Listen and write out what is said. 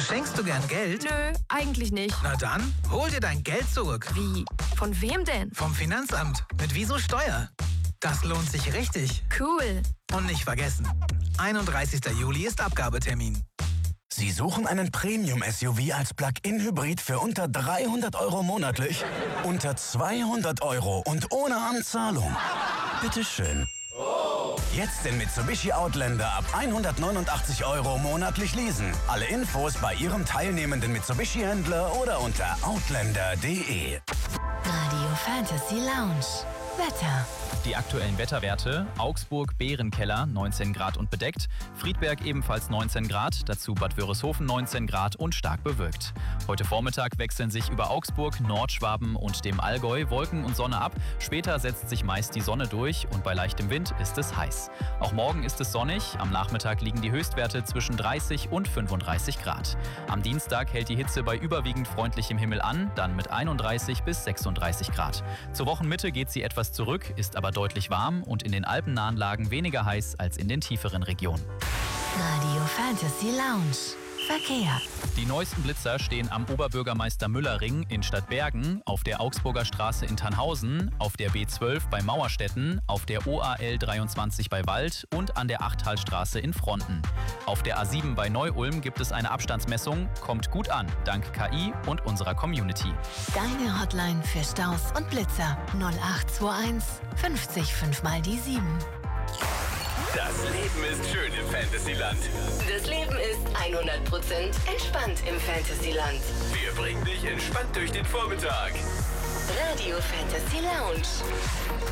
Schenkst du gern Geld? Nö, eigentlich nicht. Na dann, hol dir dein Geld zurück. Wie? Von wem denn? Vom Finanzamt. Mit Wieso Steuer. Das lohnt sich richtig. Cool. Und nicht vergessen, 31. Juli ist Abgabetermin. Sie suchen einen Premium-SUV als Plug-in-Hybrid für unter 300 € monatlich? Unter 200 € und ohne Anzahlung? Bitteschön. Jetzt den Mitsubishi Outlander ab 189 € monatlich leasen. Alle Infos bei Ihrem teilnehmenden Mitsubishi-Händler oder unter outlander.de. Radio Fantasy Lounge. Wetter. Die aktuellen Wetterwerte: Augsburg, Bärenkeller, 19 Grad und bedeckt. Friedberg ebenfalls 19 Grad, dazu Bad Wörishofen 19 Grad und stark bewölkt. Heute Vormittag wechseln sich über Augsburg, Nordschwaben und dem Allgäu Wolken und Sonne ab. Später setzt sich meist die Sonne durch und bei leichtem Wind ist es heiß. Auch morgen ist es sonnig. Am Nachmittag liegen die Höchstwerte zwischen 30 und 35 Grad. Am Dienstag hält die Hitze bei überwiegend freundlichem Himmel an, dann mit 31 bis 36 Grad. Zur Wochenmitte geht sie etwas zurück, ist aber deutlich warm und in den alpennahen Lagen weniger heiß als in den tieferen Regionen. Radio Fantasy Lounge. Verkehr. Die neuesten Blitzer stehen am Oberbürgermeister-Müller-Ring in Stadtbergen, auf der Augsburger Straße in Tannhausen, auf der B12 bei Mauerstetten, auf der OAL 23 bei Wald und an der Achttalstraße in Fronten. Auf der A7 bei Neu-Ulm gibt es eine Abstandsmessung. Kommt gut an, dank KI und unserer Community. Deine Hotline für Staus und Blitzer 0821 50 5 mal die 7. Das Leben ist schön im Fantasyland. Das Leben ist 100% entspannt im Fantasyland. Wir bringen dich entspannt durch den Vormittag. Radio Fantasy Lounge.